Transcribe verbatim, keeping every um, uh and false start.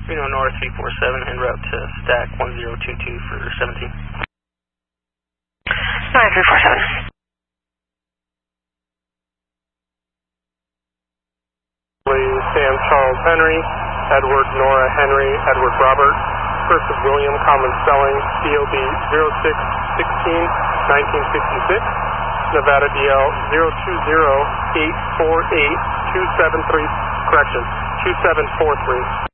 Reno North three four seven, en route to stack one zero two two for seventeen. nine three four seven. Sam Charles Henry, Edward Nora Henry, Edward Robert, first of William, common spelling, C O B zero six sixteen nineteen sixty-six, Nevada D L zero two zero eight four eight two seven three, correction, two seven four three.